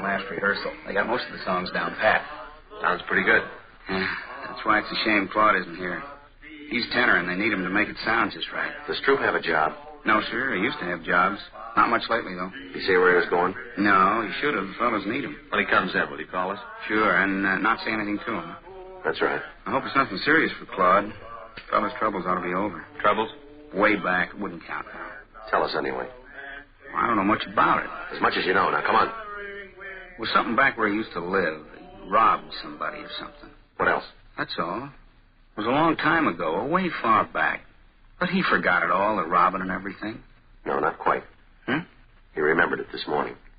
last rehearsal. They got most of the songs down pat. Sounds pretty good. Yeah, that's why it's a shame Claude isn't here. He's tenor, and they need him to make it sound just right. Does Troop have a job? No, sir. He used to have jobs. Not much lately, though. You say where he was going? No, he should have. The fellows need him. When he comes in, will he call us? Sure, and not say anything to him. That's right. I hope it's nothing serious for Claude. The fellow's troubles ought to be over. Troubles? Way back. It wouldn't count now. Tell us anyway. Well, I don't know much about it. As much as you know. Now, come on. It was something back where he used to live. He robbed somebody or something. What else? That's all. It was a long time ago, way far back. But he forgot it all, the robbing and everything. No, not quite. Hmm? He remembered it this morning.